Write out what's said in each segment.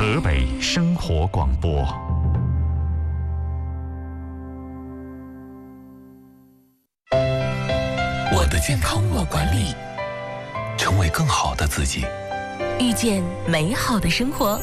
河北生活广播。 我的健康我管理，成为更好的自己， 遇见美好的生活。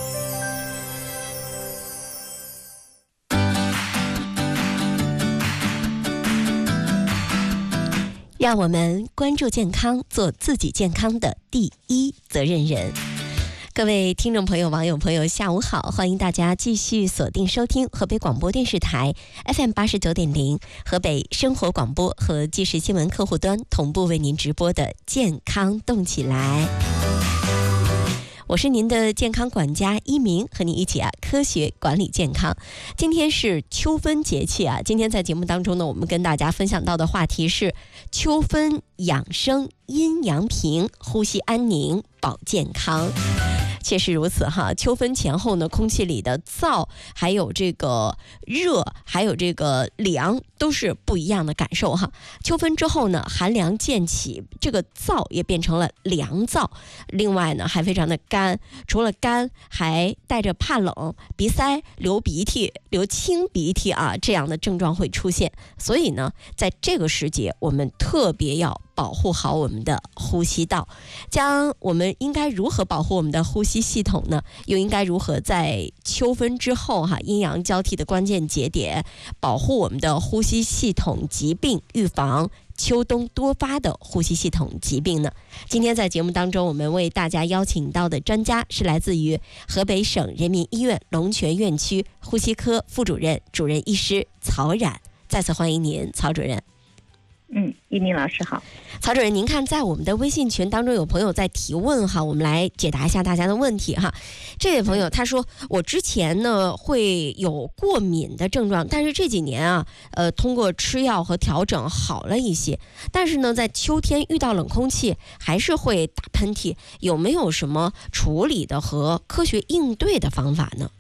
让我们关注健康，做自己健康的第一责任人。各位听众朋友、网友朋友，下午好！欢迎大家继续锁定收听河北广播电视台 FM 89.0、河北生活广播和即时新闻客户端同步为您直播的健康动起来。我是您的健康管家一鸣，和你一起科学管理健康。今天是秋分节气今天在节目当中呢，我们跟大家分享到的话题是秋分养生，阴阳平，呼吸安宁，保健康。确实如此秋分前后呢，空气里的燥，还有这个热，还有这个凉，都是不一样的感受秋分之后呢，寒凉渐起，这个燥也变成了凉燥。另外呢，还非常的干，除了干，还带着怕冷、鼻塞、流鼻涕、流清鼻涕这样的症状会出现。所以呢，在这个时节，我们特别要保护好我们的呼吸道。我们应该如何保护我们的呼吸系统呢？又应该如何在秋分之后阴阳交替的关键节点，保护我们的呼吸系统疾病，预防秋冬多发的呼吸系统疾病呢？今天在节目当中，我们为大家邀请到的专家是来自于河北省人民医院龙泉院区呼吸科副主任、主任医师曹冉。再次欢迎您，曹主任。 一鸣老师好。 曹主任，您看在我们的微信群当中有朋友在提问我们来解答一下大家的问题这位朋友他说，我之前呢会有过敏的症状，但是这几年通过吃药和调整好了一些，但是呢在秋天遇到冷空气还是会打喷嚏，有没有什么处理的和科学应对的方法呢？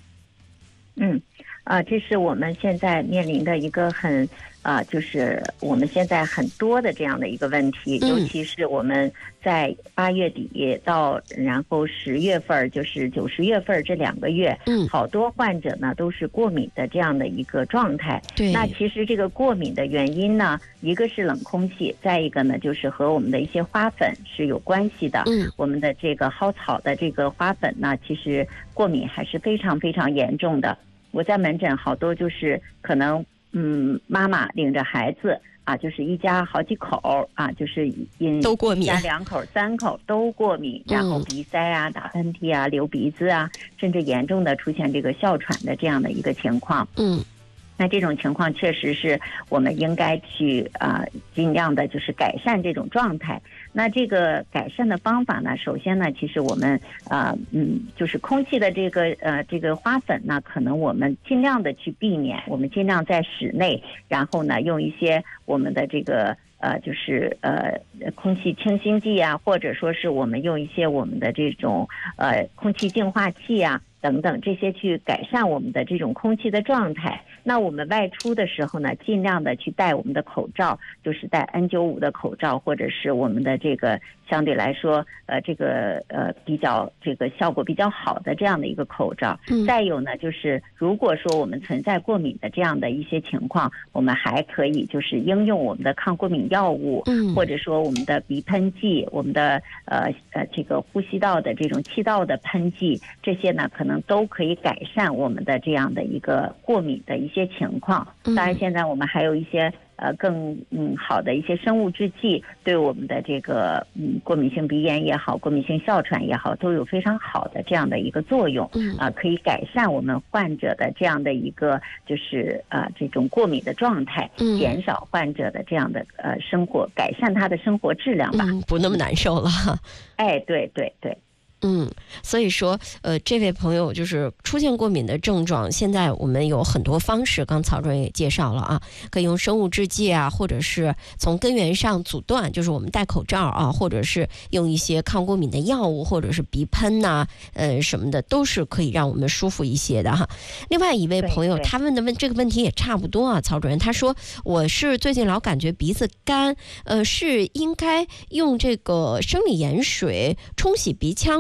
这是我们现在面临的一个就是我们现在很多的这样的一个问题，尤其是我们在8月底到然后10月份，就是9、10月份这2个月，好多患者呢都是过敏的这样的一个状态。 对， 那其实这个过敏的原因呢，一个是冷空气，再一个呢就是和我们的一些花粉是有关系的。我们的这个蒿草的这个花粉呢，其实过敏还是非常非常严重的。我在门诊好多就是可能妈妈领着孩子就是一家好几口就是都过敏， 一家2口3口都过敏，然后鼻塞打喷嚏流鼻子甚至严重的出现这个哮喘的这样的一个情况。那这种情况确实是我们应该去尽量的就是改善这种状态。那这个改善的方法呢，首先呢，其实我们就是空气的这个花粉呢，可能我们尽量的去避免，我们尽量在室内，然后呢用一些我们的这个就是空气清新剂或者说是我们用一些我们的这种空气净化器等等，这些去改善我们的这种空气的状态。那我们外出的时候呢，尽量的去戴我们的口罩，就是戴 N95 的口罩，或者是我们的这个相对来说这个比较这个效果比较好的这样的一个口罩。再有呢，就是如果说我们存在过敏的这样的一些情况，我们还可以就是应用我们的抗过敏药物，或者说我们的鼻喷剂，我们的这个呼吸道的这种气道的喷剂，这些呢可能都可以改善我们的这样的一个过敏的一些情况。当然现在我们还有一些更好的一些生物制剂，对我们的这个过敏性鼻炎也好，过敏性哮喘也好，都有非常好的这样的一个作用。可以改善我们患者的这样的一个就是这种过敏的状态，减少患者的这样的生活，改善他的生活质量吧， 不那么难受了。 对。 所以说这位朋友就是出现过敏的症状，现在我们有很多方式，刚曹主任也介绍了可以用生物制剂或者是从根源上阻断，就是我们戴口罩或者是用一些抗过敏的药物，或者是鼻喷什么的，都是可以让我们舒服一些的另外一位朋友他问的这个问题也差不多曹主任，他说我是最近老感觉鼻子干，是应该用这个生理盐水冲洗鼻腔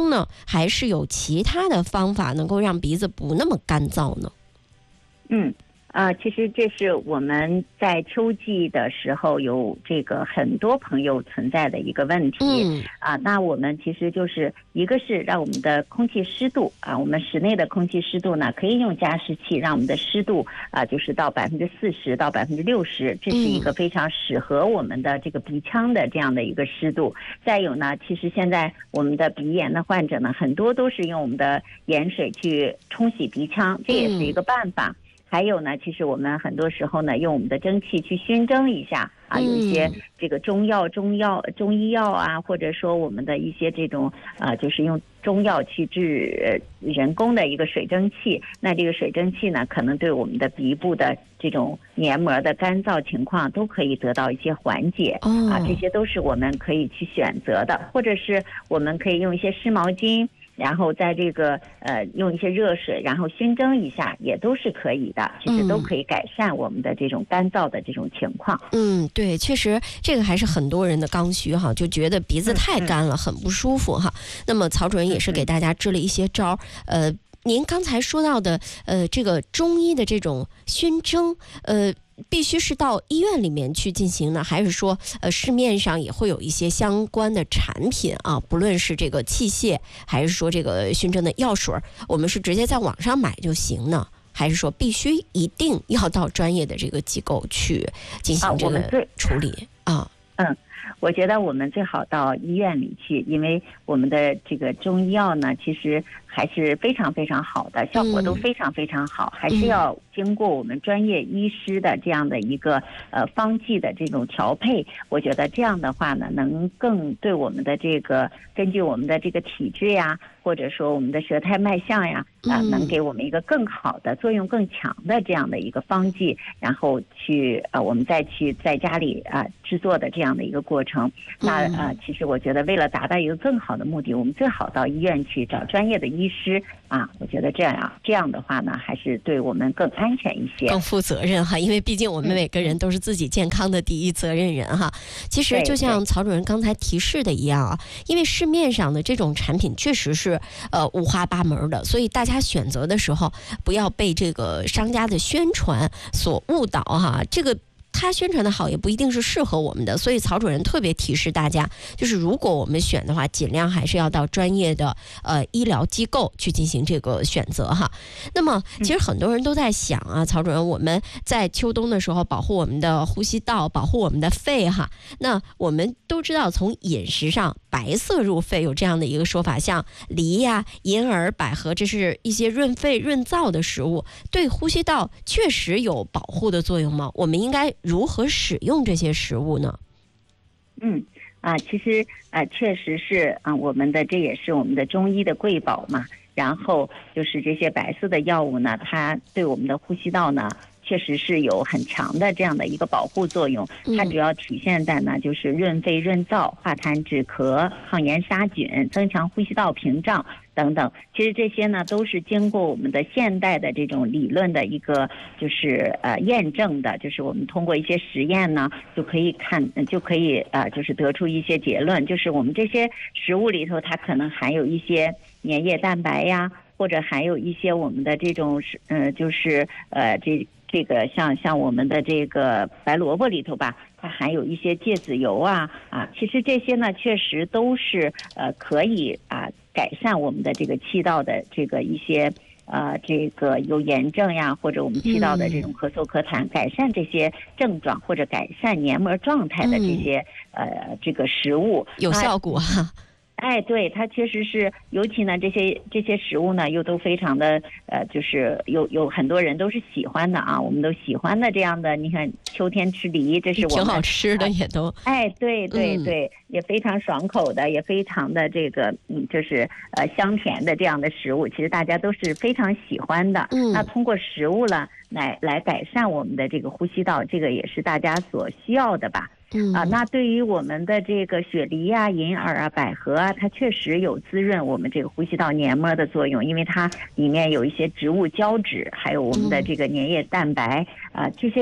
蒸呢，还是有其他的方法能够让鼻子不那么干燥呢？ 其实这是我们在秋季的时候有这个很多朋友存在的一个问题。那我们其实就是一个是让我们的空气湿度我们室内的空气湿度呢，可以用加湿器让我们的湿度就是到40%到60%，这是一个非常适合我们的这个鼻腔的这样的一个湿度。再有呢，其实现在我们的鼻炎的患者呢，很多都是用我们的盐水去冲洗鼻腔，这也是一个办法。还有呢，其实我们很多时候呢，用我们的蒸汽去熏蒸一下有一些这个中医药或者说我们的一些这种就是用中药去治人工的一个水蒸气。那这个水蒸气呢，可能对我们的鼻部的这种黏膜的干燥情况都可以得到一些缓解这些都是我们可以去选择的。或者是我们可以用一些湿毛巾，然后在这个用一些热水，然后熏蒸一下，也都是可以的。其实都可以改善我们的这种干燥的这种情况。 对，确实这个还是很多人的刚需哈，就觉得鼻子太干了，很不舒服哈。那么曹主任也是给大家支了一些招。您刚才说到的这个中医的这种熏蒸，必须是到医院里面去进行呢，还是说市面上也会有一些相关的产品不论是这个器械还是说这个熏蒸的药水，我们是直接在网上买就行呢？还是说必须一定要到专业的这个机构去进行这个处理我觉得我们最好到医院里去，因为我们的这个中医药呢，其实还是非常非常好的，效果都非常非常好，还是要经过我们专业医师的这样的一个方剂的这种调配。我觉得这样的话呢，能更对我们的这个根据我们的这个体质呀，或者说我们的舌苔脉象呀能给我们一个更好的作用更强的这样的一个方剂，然后去我们再去在家里制作的这样的一个过程。那其实我觉得为了达到一个更好的目的，我们最好到医院去找专业的医师我觉得这样的话呢，还是对我们更安全一些， 更负责任哈。因为毕竟我们每个人都是自己健康的第一责任人哈。其实就像曹主任刚才提示的一样因为市面上的这种产品确实是五花八门的，所以大家选择的时候不要被这个商家的宣传所误导哈。这个他宣传的好也不一定是适合我们的，所以曹主任特别提示大家，就是如果我们选的话，尽量还是要到专业的医疗机构去进行这个选择哈。那么其实很多人都在想曹主任，我们在秋冬的时候保护我们的呼吸道，保护我们的肺哈。那我们都知道从饮食上白色入肺有这样的一个说法，像梨银耳、百合，这是一些润肺润燥的食物，对呼吸道确实有保护的作用吗？我们应该如何使用这些食物呢？ 其实确实是我们的这也是我们的中医的贵宝嘛。然后就是这些白色的药物呢，它对我们的呼吸道呢确实是有很强的这样的一个保护作用。它主要体现在呢就是润肺润燥、化痰止咳、抗炎杀菌、增强呼吸道屏障等等。其实这些呢都是经过我们的现代的这种理论的一个就是验证的，就是我们通过一些实验呢就可以就是得出一些结论，就是我们这些食物里头它可能含有一些粘液蛋白呀，或者含有一些我们的这种就是这个像我们的这个白萝卜里头吧，它含有一些芥子油其实这些呢确实都是可以改善我们的这个气道的这个一些这个有炎症呀，或者我们气道的这种咳嗽咳痰，改善这些症状或者改善黏膜状态的这些这个食物有效果对，它确实是，尤其呢这些食物呢又都非常的就是有很多人都是喜欢的我们都喜欢的这样的。你看秋天吃梨，这是我们挺好吃的也都对，也非常爽口的，也非常的这个就是香甜的这样的食物，其实大家都是非常喜欢的。那通过食物呢来改善我们的这个呼吸道，这个也是大家所需要的吧。那对于我们的这个雪梨银耳百合它确实有滋润我们这个呼吸道黏膜的作用，因为它里面有一些植物胶质，还有我们的这个粘液蛋白这些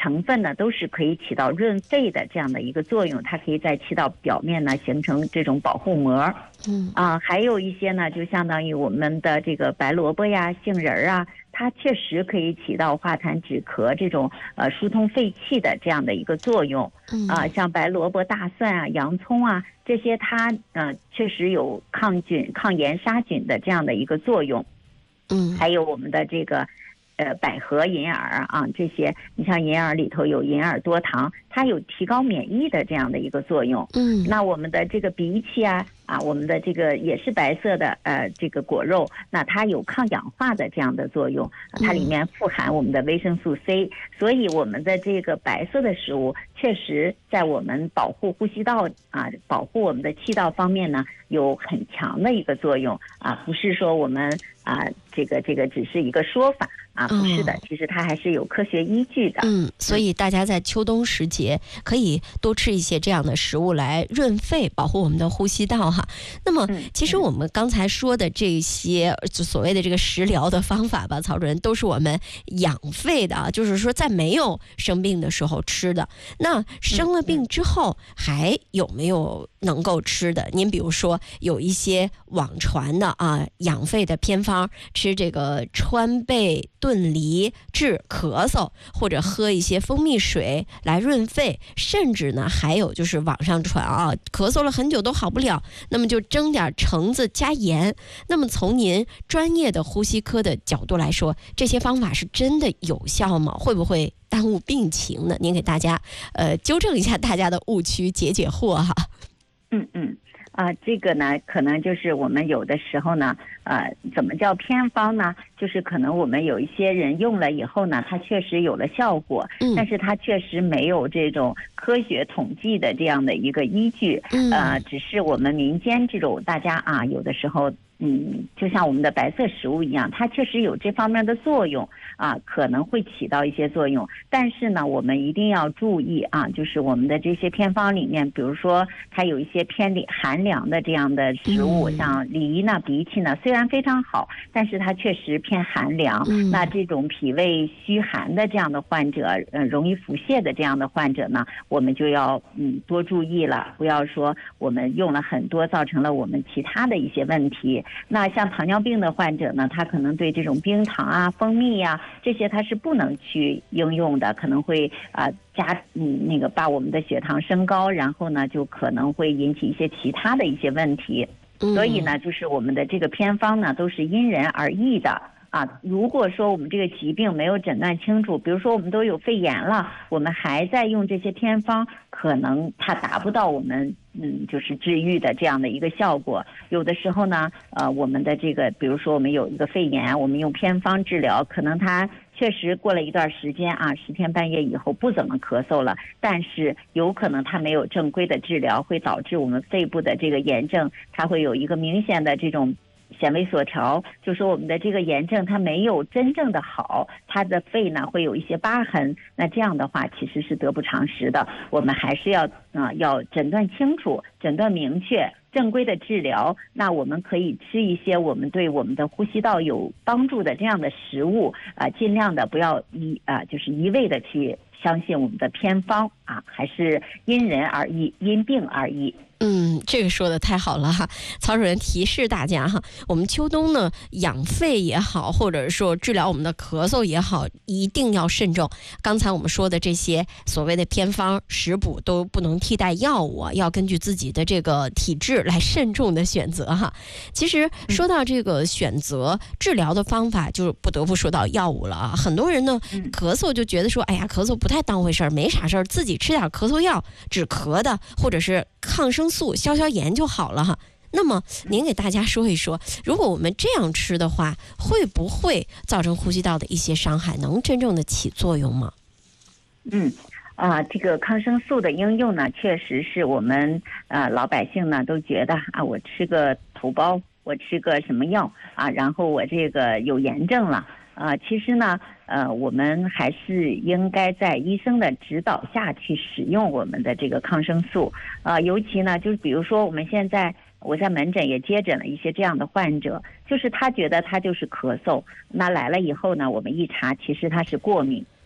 成分呢都是可以起到润肺的这样的一个作用，它可以在气道表面呢形成这种保护膜。还有一些呢就相当于我们的这个白萝卜呀、杏仁啊，它确实可以起到化痰止咳这种疏通肺气的这样的一个作用。像白萝卜、大蒜啊、洋葱啊这些，它确实有抗菌、抗炎、杀菌的这样的一个作用。还有我们的这个百合、银耳啊，这些你像银耳里头有银耳多糖，它有提高免疫的这样的一个作用。那我们的这个荸荠啊，我们的这个也是白色的这个果肉，那它有抗氧化的这样的作用，它里面富含我们的维生素 C， 所以我们的这个白色的食物确实在我们保护呼吸道保护我们的气道方面呢有很强的一个作用不是说我们这个只是一个说法不是的，其实它还是有科学依据的。 所以大家在秋冬时节可以多吃一些这样的食物来润肺，保护我们的呼吸道哈。那么其实我们刚才说的这些就所谓的这个食疗的方法吧，曹主任都是我们养肺的就是说在没有生病的时候吃的。那生了病之后还有没有能够吃的？您比如说有一些网传的养肺的偏方，吃这个川贝炖梨治咳嗽，或者喝一些蜂蜜水来润肺，甚至呢还有就是网上传咳嗽了很久都好不了，那么就蒸点橙子加盐。那么从您专业的呼吸科的角度来说，这些方法是真的有效吗？会不会耽误病情呢？您给大家纠正一下大家的误区，解解惑哈。 这个呢可能就是我们有的时候呢怎么叫偏方呢，就是可能我们有一些人用了以后呢，它确实有了效果，但是它确实没有这种科学统计的这样的一个依据。只是我们民间这种大家有的时候就像我们的白色食物一样，它确实有这方面的作用可能会起到一些作用。但是呢我们一定要注意就是我们的这些偏方里面，比如说它有一些偏寒凉的这样的食物，像梨呢、荸荠呢，虽然非常好，但是它确实偏寒凉。那这种脾胃虚寒的这样的患者，容易腹泻的这样的患者呢，我们就要多注意了，不要说我们用了很多，造成了我们其他的一些问题。那像糖尿病的患者呢，他可能对这种冰糖蜂蜜这些他是不能去应用的，可能会把我们的血糖升高，然后呢就可能会引起一些其他的一些问题。所以呢就是我们的这个偏方呢都是因人而异的如果说我们这个疾病没有诊断清楚，比如说我们都有肺炎了，我们还在用这些偏方，可能它达不到我们就是治愈的这样的一个效果。有的时候呢我们的这个比如说我们有一个肺炎，我们用偏方治疗，可能它确实过了一段时间10天半月以后不怎么咳嗽了，但是有可能它没有正规的治疗，会导致我们肺部的这个炎症它会有一个明显的这种纤维锁条，就说我们的这个炎症它没有真正的好，它的肺呢会有一些疤痕，那这样的话其实是得不偿失的。我们还是要诊断清楚，诊断明确，正规的治疗。那我们可以吃一些我们对我们的呼吸道有帮助的这样的食物尽量的不要就是一味的去相信我们的偏方还是因人而异，因病而异。 这个说的太好了哈，曹主任提示大家哈，我们秋冬呢养肺也好，或者说治疗我们的咳嗽也好，一定要慎重。刚才我们说的这些所谓的偏方食补都不能替代药物要根据自己的这个体质来慎重的选择哈。其实说到这个选择治疗的方法，就不得不说到药物了很多人呢咳嗽就觉得说，哎呀咳嗽不太当回事儿，没啥事儿，自己吃点咳嗽药止咳的，或者是抗生素消炎就好了哈。那么您给大家说一说，如果我们这样吃的话，会不会造成呼吸道的一些伤害，能真正的起作用吗？ 这个抗生素的应用呢，确实是我们老百姓呢都觉得我吃个头孢，我吃个什么药然后我这个有炎症了其实呢我们还是应该在医生的指导下去使用我们的这个抗生素尤其呢就是比如说我在门诊也接诊了一些这样的患者，就是他觉得他就是咳嗽，那来了以后呢，我们一查其实他是过敏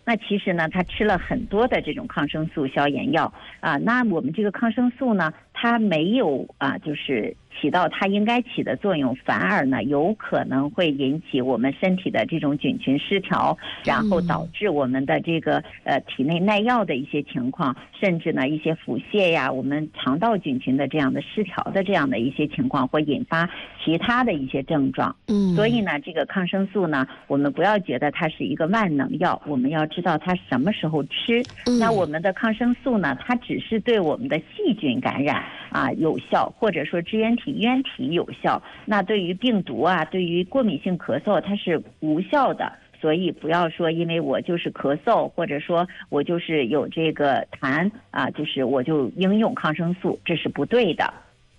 那其实呢，他吃了很多的这种抗生素消炎药啊，那我们这个抗生素呢，它没有就是起到它应该起的作用，反而呢有可能会引起我们身体的这种菌群失调，然后导致我们的这个体内耐药的一些情况，甚至呢一些腹泻呀，我们肠道菌群的这样的失调的这样的一些情况，会引发其他的一些症状。所以呢，这个抗生素呢，我们不要觉得它是一个万能药，我们要知道它什么时候吃。那我们的抗生素呢，它只是对我们的细菌感染有效，或者说支原体、原体有效。那对于病毒对于过敏性咳嗽，它是无效的。所以不要说因为我就是咳嗽，或者说我就是有这个痰就是我就应用抗生素，这是不对的。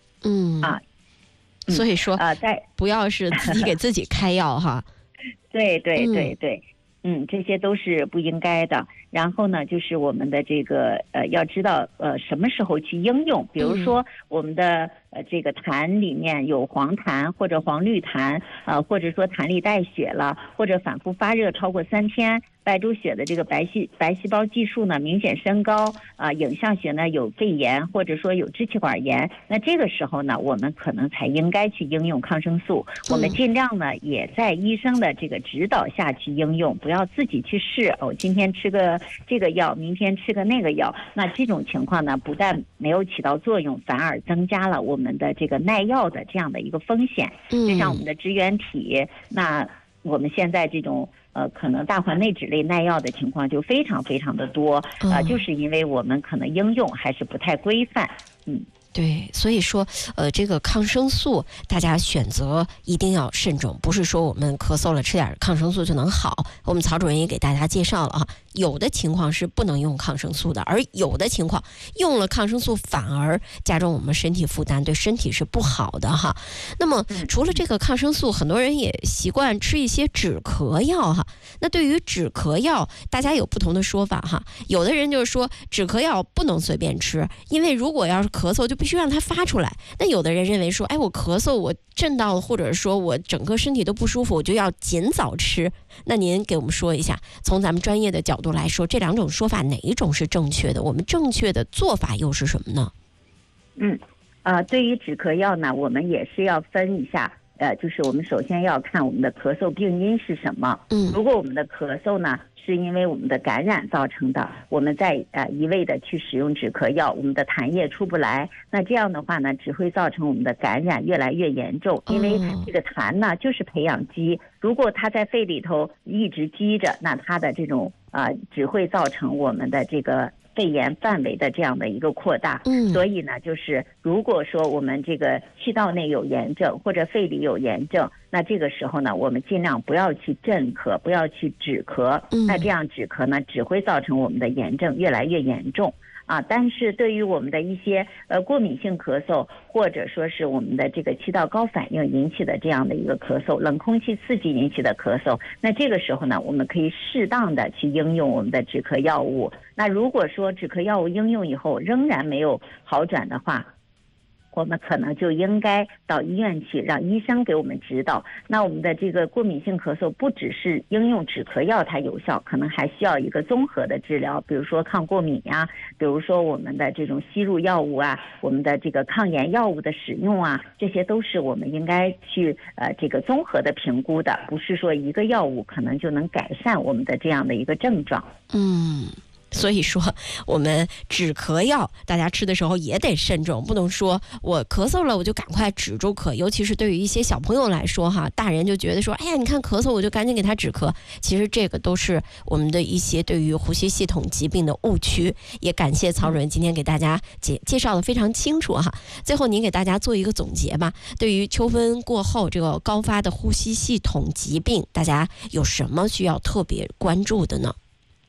所以说不要是自己给自己开药哈。 对对对对。这些都是不应该的。然后呢，就是我们的这个要知道什么时候去应用。比如说我们的这个痰里面有黄痰或者黄绿痰或者说痰里带血了，或者反复发热超过3天，白猪血的这个白细胞计数呢明显升高影像学呢有肺炎或者说有支气管炎，那这个时候呢，我们可能才应该去应用抗生素。我们尽量呢也在医生的这个指导下去应用，不要自己去试今天吃个这个药，明天吃个那个药。那这种情况呢，不但没有起到作用，反而增加了我们的这个耐药的这样的一个风险。就像我们的支原体，那我们现在这种可能大环内酯类耐药的情况就非常非常的多就是因为我们可能应用还是不太规范。 对，所以说这个抗生素大家选择一定要慎重，不是说我们咳嗽了吃点抗生素就能好。我们曹主任也给大家介绍了有的情况是不能用抗生素的，而有的情况用了抗生素反而加重我们身体负担，对身体是不好的哈。那么除了这个抗生素，很多人也习惯吃一些止咳药哈。那对于止咳药，大家有不同的说法哈。有的人就是说止咳药不能随便吃，因为如果要是咳嗽就必须让它发出来。那有的人认为说，我咳嗽我震到了，或者说我整个身体都不舒服，我就要尽早吃。那您给我们说一下，从咱们专业的角度来说，这两种说法哪一种是正确的？我们正确的做法又是什么呢？ 对于止咳药呢，我们也是要分一下。就是我们首先要看我们的咳嗽病因是什么。如果我们的咳嗽呢是因为我们的感染造成的，我们再一味的去使用止咳药，我们的痰液出不来，那这样的话呢，只会造成我们的感染越来越严重。因为这个痰呢就是培养基，如果它在肺里头一直积着，那它的这种只会造成我们的这个肺炎范围的这样的一个扩大。所以呢，就是如果说我们这个气道内有炎症或者肺里有炎症，那这个时候呢，我们尽量不要去镇咳，不要去止咳。那这样止咳呢，只会造成我们的炎症越来越严重。但是对于我们的一些过敏性咳嗽，或者说是我们的这个气道高反应引起的这样的一个咳嗽，冷空气刺激引起的咳嗽，那这个时候呢，我们可以适当的去应用我们的止咳药物。那如果说止咳药物应用以后仍然没有好转的话，我们可能就应该到医院去，让医生给我们指导。那我们的这个过敏性咳嗽不只是应用止咳药它有效，可能还需要一个综合的治疗，比如说抗过敏呀，比如说我们的这种吸入药物我们的这个抗炎药物的使用这些都是我们应该去这个综合的评估的，不是说一个药物可能就能改善我们的这样的一个症状。 所以说我们止咳药大家吃的时候也得慎重，不能说我咳嗽了我就赶快止住咳。尤其是对于一些小朋友来说大人就觉得说你看咳嗽我就赶紧给他止咳，其实这个都是我们的一些对于呼吸系统疾病的误区。也感谢曹主任今天给大家介绍的非常清楚最后您给大家做一个总结吧，对于秋分过后这个高发的呼吸系统疾病，大家有什么需要特别关注的呢？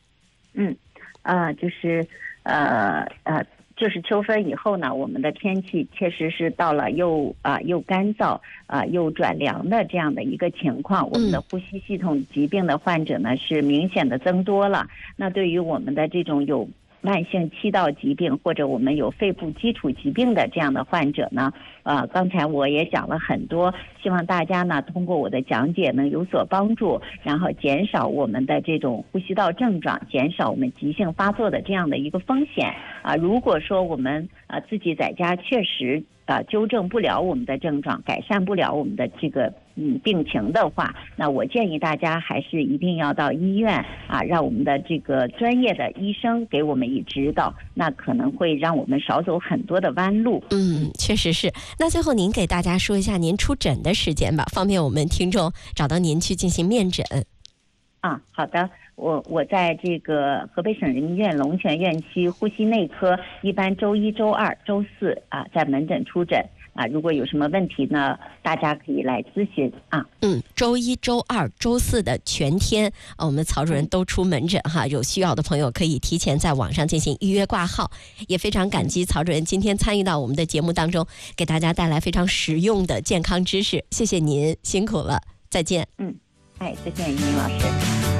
就是秋分以后呢，我们的天气确实是到了又干燥又转凉的这样的一个情况，我们的呼吸系统疾病的患者呢是明显的增多了。那对于我们的这种有慢性气道疾病或者我们有肺部基础疾病的这样的患者呢，刚才我也讲了很多，希望大家呢通过我的讲解呢有所帮助，然后减少我们的这种呼吸道症状，减少我们急性发作的这样的一个风险啊。如果说我们自己在家确实纠正不了我们的症状，改善不了我们的这个病情的话，那我建议大家还是一定要到医院让我们的这个专业的医生给我们以指导，那可能会让我们少走很多的弯路。 确实是。那最后您给大家说一下您出诊的时间吧，方便我们听众找到您去进行面诊。 好的，我在这个河北省人民医院龙泉院区呼吸内科，一般周一、周二、周四在门诊出诊如果有什么问题呢，大家可以来咨询周一、周二、周四的全天，我们曹主任都出门诊有需要的朋友可以提前在网上进行预约挂号。也非常感激曹主任今天参与到我们的节目当中，给大家带来非常实用的健康知识，谢谢您，辛苦了，再见。 再见，于明老师。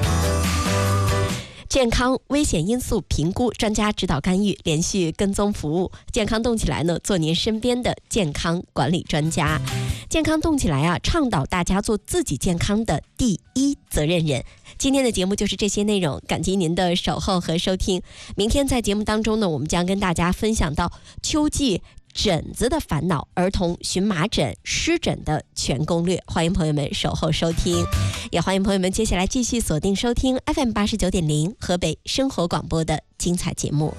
健康危险因素评估专家指导干预，连续跟踪服务，健康动起来呢，做您身边的健康管理专家。健康动起来倡导大家做自己健康的第一责任人。今天的节目就是这些内容，感激您的守候和收听。明天在节目当中呢，我们将跟大家分享到秋季疹子的烦恼，儿童荨麻疹、湿疹的全攻略，欢迎朋友们守候收听，也欢迎朋友们接下来继续锁定收听 FM89.0 河北生活广播的精彩节目。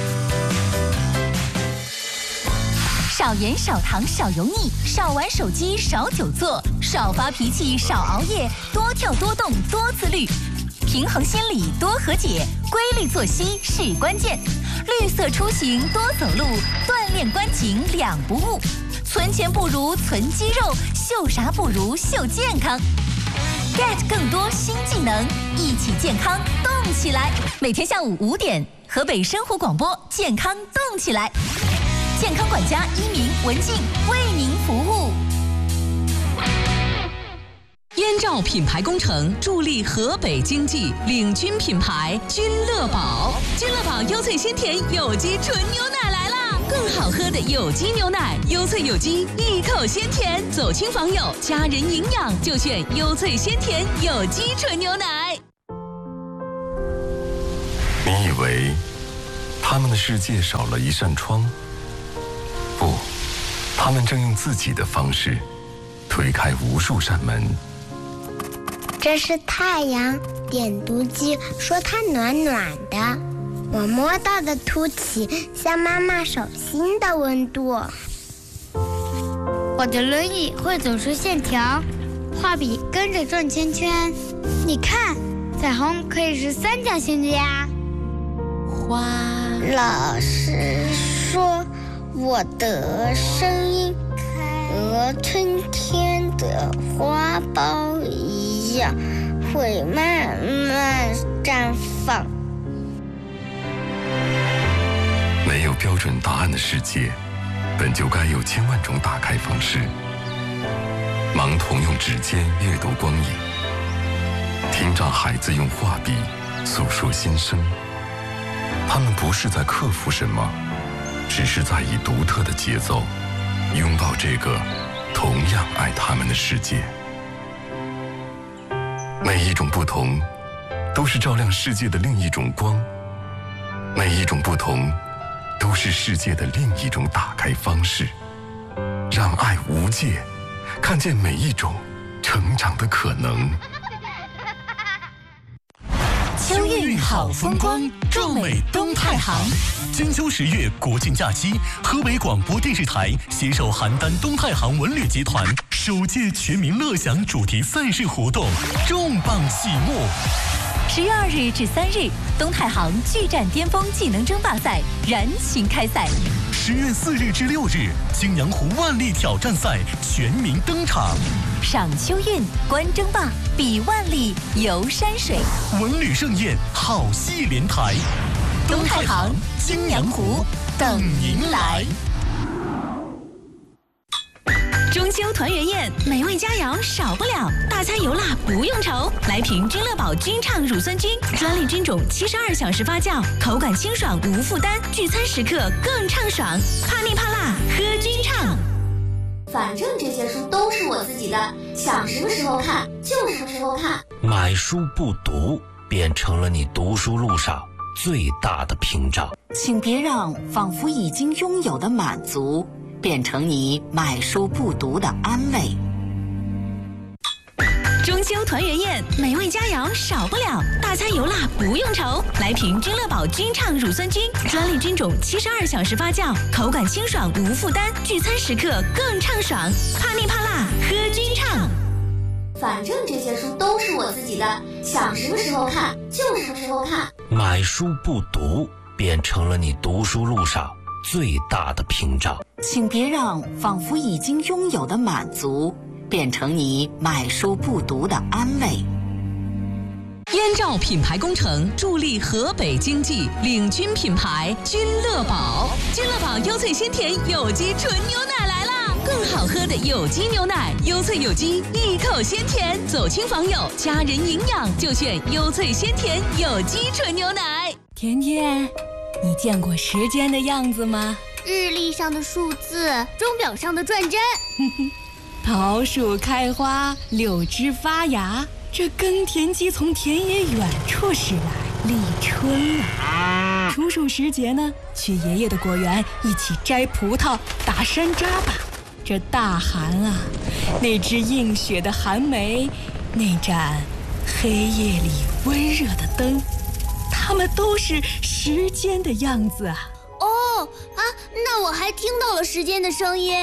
少盐少糖少油腻，少玩手机少久坐，少发脾气少熬夜，多跳多动多自律，平衡心理多和解，规律作息是关键，绿色出行多走路，锻炼关颈两不误，存钱不如存肌肉，秀啥不如秀健康， get 更多新技能，一起健康动起来。每天下午5点，河北生活广播健康动起来，健康管家一鸣、文静为您服务。 燕赵品牌工程助力河北经济，领军品牌君乐宝。君乐宝优萃鲜甜有机纯牛奶来啦！更好喝的有机牛奶，优萃有机，一口鲜甜。走亲访友，家人营养就选优萃鲜甜有机纯牛奶。 你以为他们的世界少了一扇窗？不，他们正用自己的方式推开无数扇门。 这是太阳，点读机说它暖暖的，我摸到的凸起像妈妈手心的温度。 我的轮椅会走出线条，画笔跟着转圈圈。你看，彩虹可以是三角形的呀。 老师说我的声音和春天的花苞一样，会慢慢绽放。 没有标准答案的世界，本就该有千万种打开方式。盲童用指尖阅读光影，听障孩子用画笔诉说心声。他们不是在克服什么，只是在以独特的节奏拥抱这个同样爱他们的世界。每一种不同都是照亮世界的另一种光，每一种不同都是世界的另一种打开方式。让爱无界，看见每一种成长的可能。 秋韵好风光，壮美东太行。 金秋10月国庆假期，河北广播电视台携手邯郸东太行文旅集团首届全民乐享主题赛事活动重磅启幕。 10月2日至3日，东太行巨战巅峰技能争霸赛燃情开赛。 10月4日至6日，青阳湖万历挑战赛全民登场。 赏秋韵，观争霸，比万历，游山水， 文旅盛宴，好戏连台。 东太行，青阳湖，等您来。 中秋团圆宴，美味佳肴少不了，大餐油辣不用愁。来瓶君乐宝君畅乳酸菌，专利菌种，72小时发酵，口感清爽无负担，聚餐时刻更畅爽。怕腻怕辣，喝君畅。 反正这些书都是我自己的，想什么时候看就什么时候看。 买书不读，变成了你读书路上最大的屏障。 请别让仿佛已经拥有的满足变成你买书不读的安慰。 中秋团圆宴，美味佳肴少不了，大餐油辣不用愁。来瓶君乐宝君畅乳酸菌，专利菌种，72小时发酵，口感清爽无负担，聚餐时刻更畅爽。怕腻怕辣，喝君畅。 反正这些书都是我自己的，想什么时候看就什么时候看。 买书不读，变成了你读书路上最大的屏障。 请别让仿佛已经拥有的满足变成你买书不读的安慰。燕赵品牌工程助力河北经济，领军品牌君乐宝。君乐宝优萃鲜甜有机纯牛奶来啦！更好喝的有机牛奶，优萃有机，一口鲜甜，走亲访友，家人营养就选优萃鲜甜有机纯牛奶。 甜甜，你见过时间的样子吗？ 日历上的数字，钟表上的转针。 桃树开花，柳枝发芽，这耕田机从田野远处驶来，立春了。处暑时节呢，去爷爷的果园一起摘葡萄、打山楂吧。这大寒啊，那只映雪的寒梅，那盏黑夜里温热的灯，它们都是时间的样子啊。 那我还听到了时间的声音。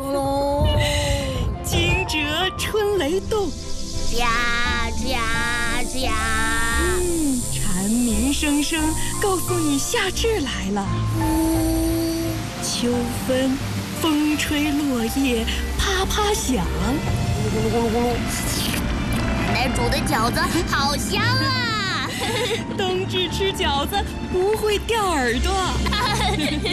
惊蛰春雷动， 呀呀呀！ 蝉鸣声声告诉你夏至来了。秋分，风吹落叶啪啪响。 奶奶煮的饺子好香啊！ 冬至吃饺子不会掉耳朵。